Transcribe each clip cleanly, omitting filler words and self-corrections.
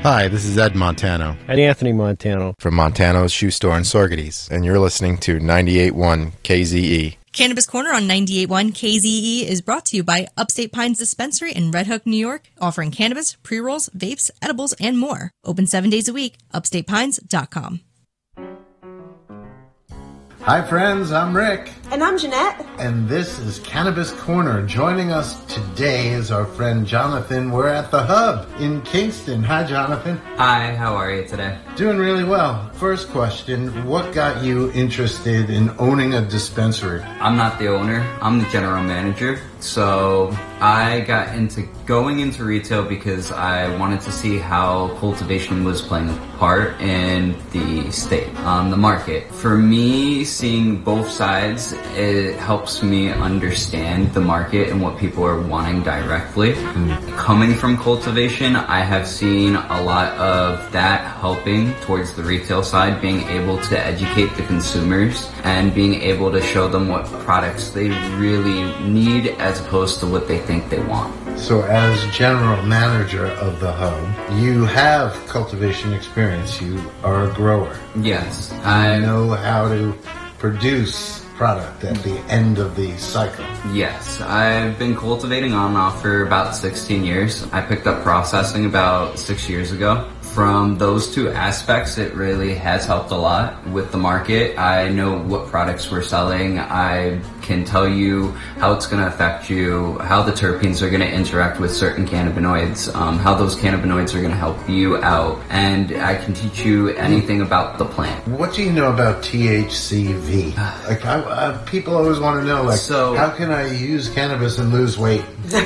Hi, this is Ed Montano And Anthony Montano. from Montano's Shoe Store in Sorgetes, and you're listening to 98.1 KZE. Cannabis Corner on 98.1 KZE is brought to you by Upstate Pines Dispensary in Red Hook, New York, offering cannabis, pre-rolls, vapes, edibles, and more. Open 7 days a week. UpstatePines.com. Hi friends, I'm Rick. And I'm Jeanette. And this is Cannabis Corner. Joining us today is our friend Jonathan. We're at the Hub in Kingston. Hi, Jonathan. Hi, how are you today? Doing really well. First question, what got you interested in owning a dispensary? I'm not the owner, I'm the general manager. So I got into going into retail because I wanted to see how cultivation was playing a part in the state, on the market. For me, seeing both sides, it helps me understand the market and what people are wanting directly. Coming from cultivation, I have seen a lot of that helping towards the retail side, being able to educate the consumers and being able to show them what products they really need as opposed to what they think they want. So as general manager of the Hub, you have cultivation experience. You are a grower. Yes. I know how to produce product at the end of the cycle. Yes, I've been cultivating on and off for about 16 years. I picked up processing about 6 years ago. From those two aspects, it really has helped a lot with the market. I know what products we're selling. I can tell you how it's going to affect you, how the terpenes are going to interact with certain cannabinoids, how those cannabinoids are going to help you out, and I can teach you anything about the plant. What do you know about THCV? People always want to know, how can I use cannabis and lose weight?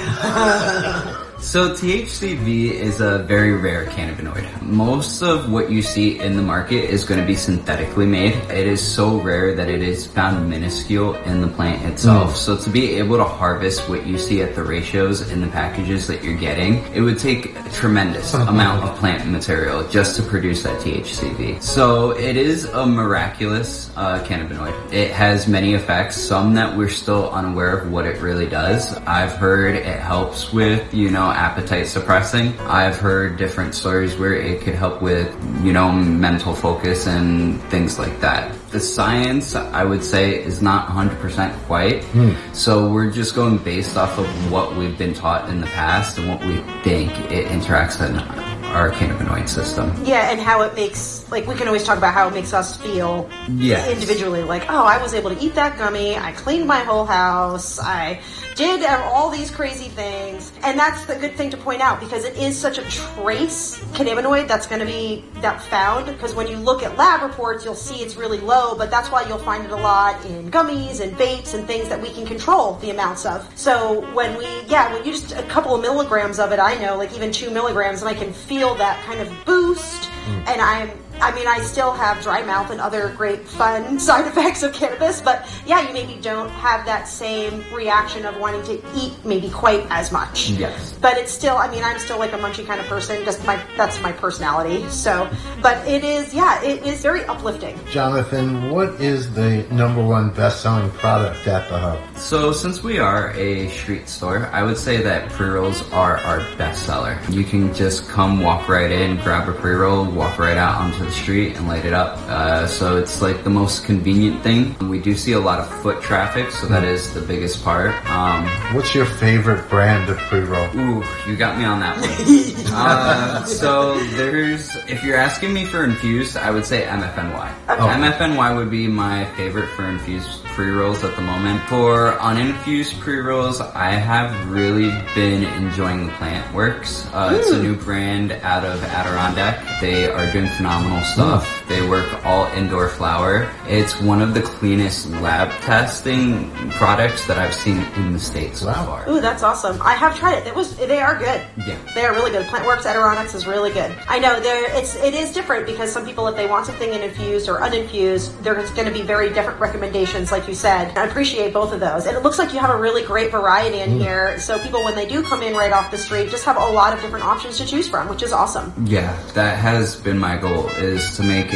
So THCV is a very rare cannabinoid. Most of what you see in the market is going to be synthetically made. It is so rare that it is found minuscule in the plant itself. So to be able to harvest what you see at the ratios in the packages that you're getting, it would take a tremendous amount of plant material just to produce that THCV. So it is a miraculous cannabinoid. It has many effects, some that we're still unaware of what it really does. I've heard it helps with, appetite suppressing. I've heard different stories where it could help with, mental focus and things like that. The science, I would say, is not 100% quite. So we're just going based off of what we've been taught in the past and what we think it interacts in our cannabinoid system. Yeah, and how it makes, we can always talk about how it makes us feel individually. I was able to eat that gummy, I cleaned my whole house, I did all these crazy things. And that's the good thing to point out, because it is such a trace cannabinoid that's going to be found, because when you look at lab reports, you'll see it's really low, but that's why you'll find it a lot in gummies and vapes and things that we can control the amounts of. So when you just a couple of milligrams of it, I know, even 2 milligrams, and I can feel that kind of boost. And I still have dry mouth and other great fun side effects of cannabis, but you maybe don't have that same reaction of wanting to eat maybe quite as much. Yes. But it's still, I'm still like a munchy kind of person, that's my personality. So, but it is very uplifting. Jonathan, what is the #1 best-selling product at the Hub? So since we are a street store, I would say that pre-rolls are our best seller. You can just come walk right in, grab a pre-roll, walk right out onto the street and light it up. So it's the most convenient thing. We do see a lot of foot traffic, so that is the biggest part. What's your favorite brand of pre-roll? Ooh, you got me on that one. So if you're asking me for infused, I would say MFNY. Okay. MFNY would be my favorite for infused pre-rolls at the moment. For uninfused pre-rolls, I have really been enjoying the Plant Works. It's a new brand out of Adirondack. They are doing phenomenal stuff. They work all indoor flower. It's one of the cleanest lab testing products that I've seen in the States so far. Ooh, that's awesome. I have tried it. They are good. Yeah. They are really good. Plantworks Adirondacks is really good. I know it is different, because some people, if they want something in infused or uninfused, there's going to be very different recommendations, like you said. I appreciate both of those. And it looks like you have a really great variety in here, so people, when they do come in right off the street, just have a lot of different options to choose from, which is awesome. Yeah, that has been my goal, is to make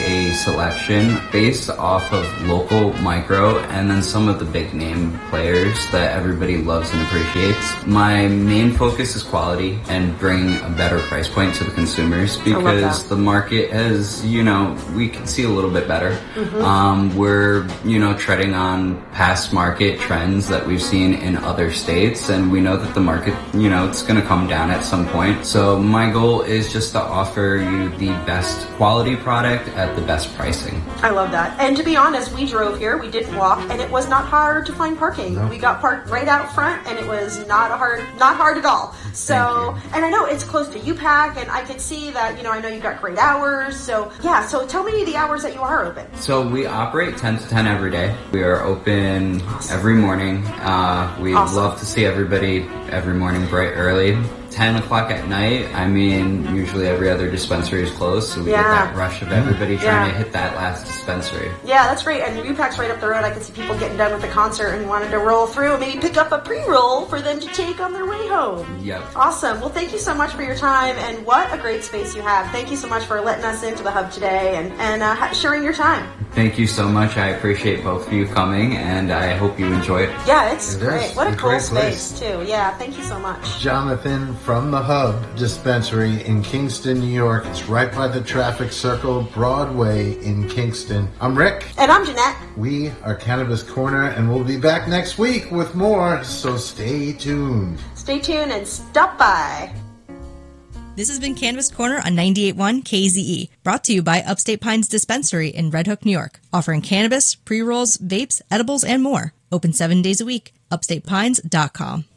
a selection based off of local micro and then some of the big name players that everybody loves and appreciates. My main focus is quality and bring a better price point to the consumers because the market has, you know, we can see a little bit better. We're, you know, treading on past market trends that we've seen in other states, and we know that the market, you know, it's going to come down at some point. So my goal is just to offer you the best quality product at the best pricing. I love that. And to be honest, we drove here, we didn't walk, and it was not hard to find parking. No. We got parked right out front, and it was not hard at all. So, and I know it's close to UPAC, and I can see that, you know, I know you've got great hours. So yeah, so tell me the hours that you are open. So we operate 10 to 10 every day. We are open every morning. We love to see everybody every morning bright early. 10 o'clock at night, I mean, usually every other dispensary is closed, so we get that rush of everybody trying to hit that last dispensary. Yeah, that's great. And UPAC's right up the road. I can see people getting done with the concert and wanted to roll through and maybe pick up a pre-roll for them to take on their way home. Yep. Awesome. Well, thank you so much for your time, and what a great space you have. Thank you so much for letting us into the hub today and sharing your time. Thank you so much. I appreciate both of you coming, and I hope you enjoy it. Yeah, it's great. What a cool space, too. Yeah, thank you so much. Jonathan from the Hub Dispensary in Kingston, New York. It's right by the traffic circle, Broadway in Kingston. I'm Rick. And I'm Jeanette. We are Cannabis Corner, and we'll be back next week with more, so stay tuned. Stay tuned and stop by. This has been Cannabis Corner on 98.1 KZE, brought to you by Upstate Pines Dispensary in Red Hook, New York, offering cannabis, pre-rolls, vapes, edibles, and more. Open 7 days a week. UpstatePines.com.